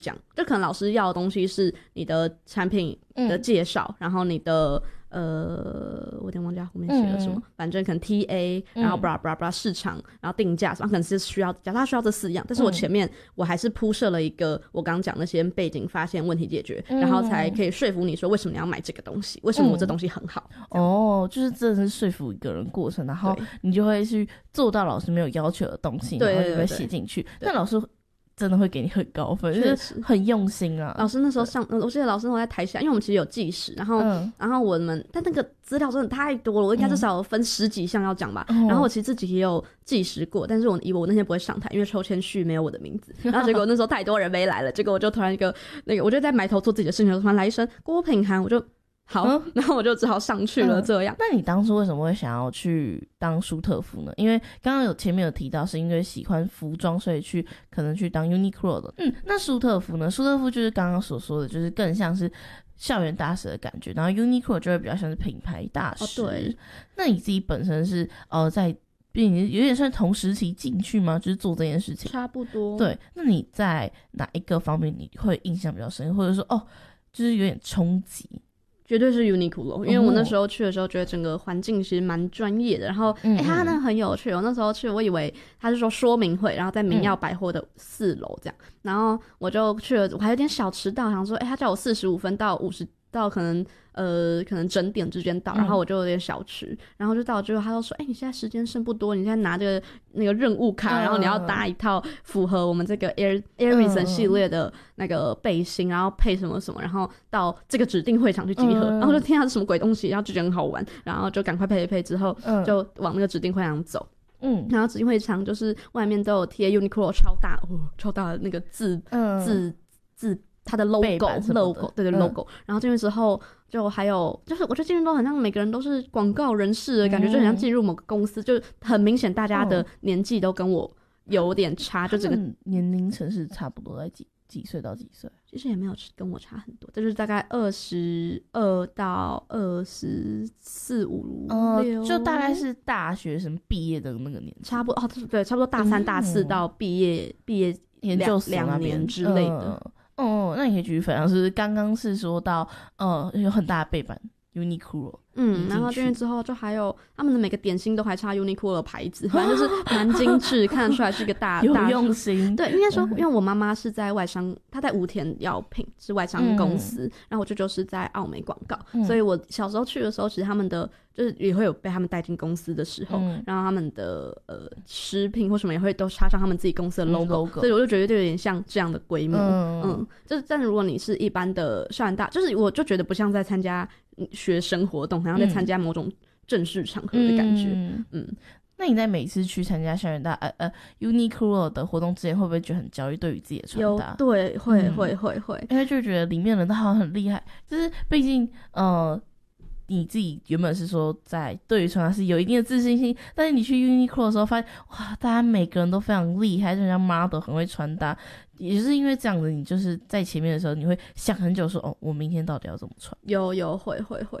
讲，就可能老师要的东西是你的产品的介绍，然后你的我有点忘记后面写了什么，反正可能 TA， 然后 blah blah blah 市场，然后定价，可能是需要，假设他需要这4样，但是我前面我还是铺设了一个我刚刚讲那些背景，发现问题解决，然后才可以说服你说为什么你要买这个东西，为什么我这东西很好。 就是真的是说服一个人过程，然后你就会去做到老师没有要求的东西，然后就会写进去。但老师真的会给你很高分，就是很用心啊。 老师那时候我记得老师那时候在台下，因为我们其实有计时，然后我们但那个资料真的太多了，我应该至少有分10几项要讲吧。然后我其实自己也有计时过，但是我以为我那天不会上台，因为抽签序没有我的名字。然后结果那时候太多人没来了，结果我就突然我就在埋头做自己的事情，突然来一声郭品涵，我就好，然后我就只好上去了。这样， 那你当初为什么会想要去当舒特夫呢？因为刚刚前面有提到是因为喜欢服装，所以可能去当 Uniqlo 的。那舒特夫呢？舒特夫就是刚刚所说的，就是更像是校园大使的感觉，然后 Uniqlo 就会比较像是品牌大使。对，那你自己本身是在有点算同时期进去吗？就是做这件事情， 差不多。 对，那你在哪一个方面你会印象比较深，或者说就是有点冲击？ 绝对是 Uniqlo， 因为我那时候去的时候觉得整个环境其实蛮专业的，然后它那个很有趣。我那时候去，我以为他是说说明会，然后在明耀百货的4楼这样，然后我就去了，我还有点小迟到，想说他叫我45分到50到可能整点之间到，然后我就有点小迟，然后就到了之后他就说你现在时间剩不多，你现在拿那个任务卡，然后你要搭一套符合我们这个 Airison 系列的那个背心，然后配什么什么，然后到这个指定会场去集合，然后就听它是什么鬼东西，然后就觉得很好玩，然后就赶快配一配之后就往那个指定会场走。然后指定会场就是外面都有贴 Uniqlo 超大的那个字它的 logo， 对 logo。然后进去之后就还有就是我觉得进去都很像每个人都是广告人士的感觉，就很像进入某个公司，就很明显大家的年纪都跟我有点差，就整个年龄层是差不多在几岁到几岁？ 其实也没有跟我差很多，就是大概22到24、5、6， 就大概是大学生毕业的那个年纪， 差不多对，差不多大3、大4到毕业研究所 2年之类的。 那你可以继续分享，是刚刚是说到有很大的背板 Uniqlo， 然后进去之后就还有他们的每个点心都还插 Uniqlo 的牌子，反正就是蛮精致，看得出来是一个大有用心。 对，应该说，因为我妈妈是在外商，她在武田药品是外商公司，然后我就是在奥美广告，所以我小时候去的时候，其实他们的就是也会有被他们带进公司的时候，然后他们的食品或什么也会都插上他们自己公司的 logo， 所以我就觉得有点像这样的规模。就是但如果你是一般的校园大，就是我就觉得不像在参加学生活动，好像在参加某种正式场合的感觉。 那你在每次去参加校园大Uniqlo 的活动之前，会不会觉得很焦虑？对于自己的穿搭， 对，会， 因为就觉得里面人都好像很厉害，就是毕竟你自己原本是说在对于穿搭是有一定的自信心，但是你去 Uniqlo 的时候发现，哇，大家每个人都非常厉害，就像 model 很会穿搭，也就是因为这样子，你就是在前面的时候，你会想很久说，我明天到底要怎么穿？ 有会。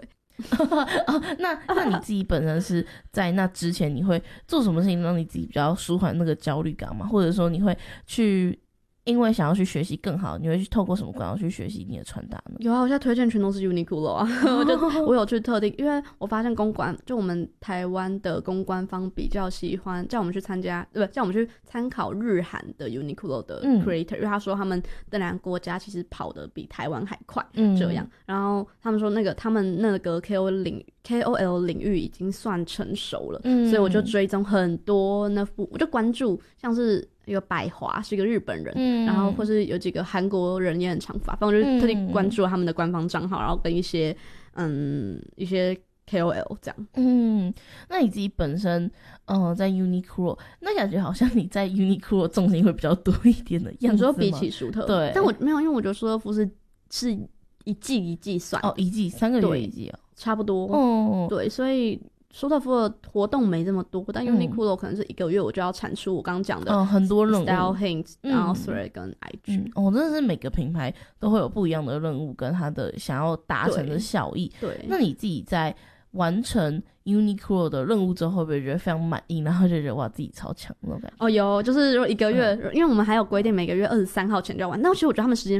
那你自己本身是在那之前，你会做什么事情让你自己比较舒缓那个焦虑感吗？或者说你会去因为想要去学习更好，你会去透过什么管道去学习你的穿搭呢？ 有啊，我现在推荐全都是 Uniqlo 啊。我有去特地，因为我发现公关就我们台湾的公关方比较喜欢叫我们去参加，叫我们去参考日韩的 Uniqlo 的 creator，因为他说他们的两个国家其实跑得比台湾还快，这样。然后他们说他们那个 KOL 领域已经算成熟了，所以我就追踪很多我就关注像是一个百华是一个日本人，然后或是有几个韩国人也很长发，反正我就特地关注了他们的官方账号，然后跟一些 KOL 这样。 那你自己本身在 Uniqlo， 那感觉好像你在 Uniqlo 重心会比较多一点的样子吗？ 你说比起舒特， 对， 但我没有，因为我觉得舒特夫是一季一季算一季3个月一季差不多。对，所以舒特夫的活动没这么多，但 Uniqlo 可能是1个月我就要产出我刚刚讲的很多任务 style hints，然后 thread 跟 IG。 真的是每个品牌都会有不一样的任务跟他的想要达成的效益。 对， 那你自己在完成 Uniqlo 的任务之后，会不会觉得非常满意，然后就觉得哇自己超强那种感觉？ 有，就是如果1个月，因为我们还有规定每个月23号前就要完，但其实我觉得他们时间